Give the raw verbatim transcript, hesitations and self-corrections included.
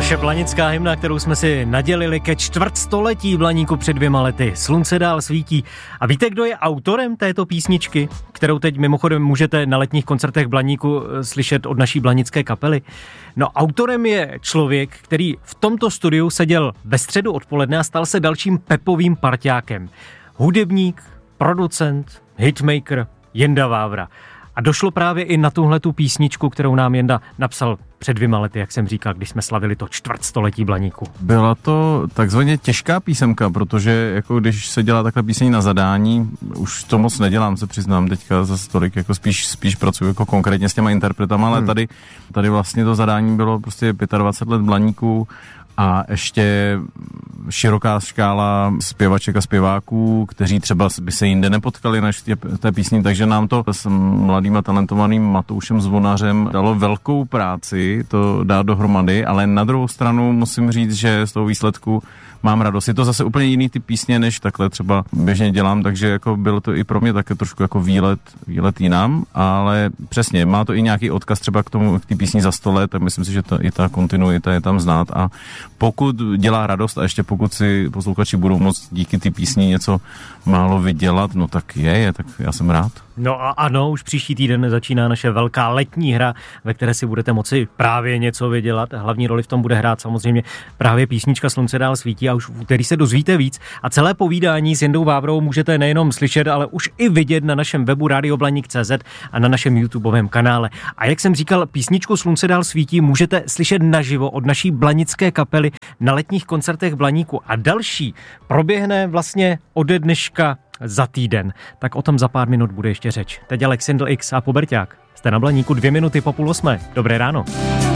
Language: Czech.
Naše blanická hymna, kterou jsme si nadělili ke čtvrtstoletí Blaníku před dvěma lety. Slunce dál svítí. A víte, kdo je autorem této písničky, kterou teď mimochodem můžete na letních koncertech Blaníku slyšet od naší blanické kapely? No, autorem je člověk, který v tomto studiu seděl ve středu odpoledne a stal se dalším Pepovým parťákem. Hudebník, producent, hitmaker Jenda Vávra. A došlo právě i na tuhletu písničku, kterou nám Jenda napsal před dvěma lety, jak jsem říkal, když jsme slavili to čtvrtstoletí Blaníku. Byla to takzvaně těžká písemka, protože jako když se dělá takhle píseň na zadání, už to moc nedělám, se přiznám teďka zase tolik, jako spíš, spíš pracuji jako konkrétně s těma interpretama, ale hmm. tady, tady vlastně to zadání bylo prostě dvacet pět let Blaníku a ještě široká škála zpěvaček a zpěváků, kteří třeba by se jinde nepotkali než v té písni, takže nám to s mladým a talentovaným Matoušem Zvonařem dalo velkou práci to dát dohromady, ale na druhou stranu musím říct, že z toho výsledku mám radost. Je to zase úplně jiný typ písně, než takhle třeba běžně dělám, takže jako bylo to i pro mě také trošku jako výlet, výlet jinam, ale přesně, má to i nějaký odkaz třeba k tomu, k té písni za sto let, tak myslím si, že ta, i ta kontinuita je tam znát a pokud dělá radost a ještě pokud si posluchači budou moct díky ty písni něco málo vydělat, no tak je, je, tak já jsem rád. No a ano, už příští týden začíná naše velká letní hra, ve které si budete moci právě něco vydělat. Hlavní roli v tom bude hrát samozřejmě právě písnička Slunce dál svítí a už v úterý se dozvíte víc. A celé povídání s Jendou Vávrou můžete nejenom slyšet, ale už i vidět na našem webu radio blaník tečka cé zet a na našem YouTubeovém kanále. A jak jsem říkal, písničku Slunce dál svítí můžete slyšet naživo od naší blanické kapely na letních koncertech Blaníku. A další proběhne vlastně ode dneška za týden. Tak o tom za pár minut bude ještě řeč. Teď Alexander X a Poberťák. Jste na Blaníku dvě minuty po půl osmé. Dobré ráno.